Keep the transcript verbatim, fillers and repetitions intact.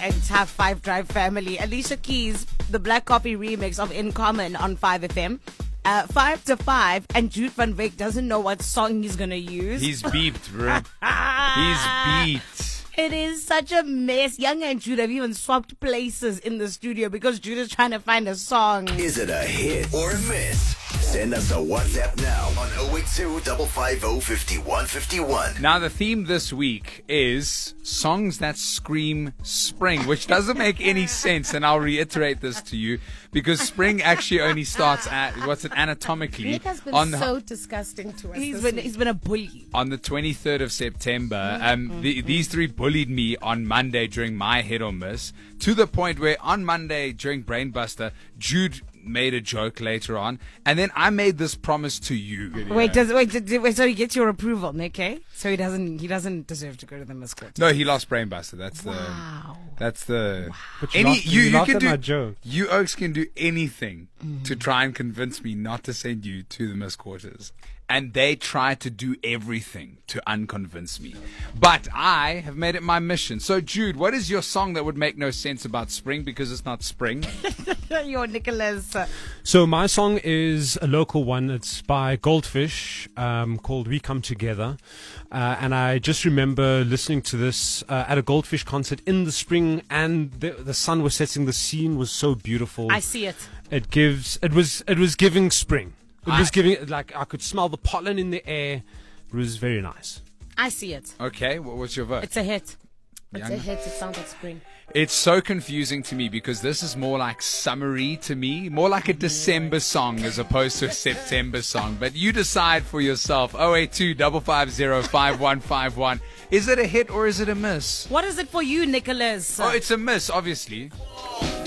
entire Five Drive family. Alicia Keys, the Black Coffee remix of In Common on five F M. Uh, five to five, and Jude Van Wyk doesn't know what song he's gonna use. He's beeped, bro. He's beeped. It is such a mess. Young and Jude have even swapped places in the studio because Jude is trying to find a song. Is it a hit or a miss? Send us a WhatsApp now on oh eight two, five five oh, five one five one. Now, the theme this week is songs that scream spring, which doesn't make any sense, and I'll reiterate this to you, because spring actually only starts at, what's it, anatomically? Nick has been on the, so disgusting to us. He's this been week. he's been a bully. on the twenty-third of September. Um, the, these three bullied me on Monday during my hit or miss, to the point where on Monday during Brainbuster, Jude made a joke later on, and then I made this promise to you. Wait, does wait, did, wait, so he gets your approval, Nick? Eh? So he doesn't he doesn't deserve to go to the Miss Court. No, he lost Brainbuster. That's the. Wow. That's the. But you Any laughed- you you you laughed can at do. my joke. You Oaks can do anything to try and convince me not to send you to the Miss Quarters, and they try to do everything to unconvince me. But I have made it my mission. So Jude, what is your song that would make no sense about spring because it's not spring? Your Nicholas. So my song is a local one. It's by Goldfish, um, called We Come Together. Uh, and I just remember listening to this uh, at a Goldfish concert in the spring, and the, the sun was setting. The scene was so beautiful. I see it. It gives. It was. It was giving spring. It I- was giving. Like I could smell the pollen in the air. It was very nice. I see it. Okay, what, what's your vote? It's a hit. It's a hit. It sounds like spring. It's so confusing to me because this is more like summery to me, more like a December song as opposed to a September song. But you decide for yourself. oh eight two, five five oh, five one five one. Is it a hit or is it a miss? What is it for you, Nicholas? Oh, it's a miss, obviously.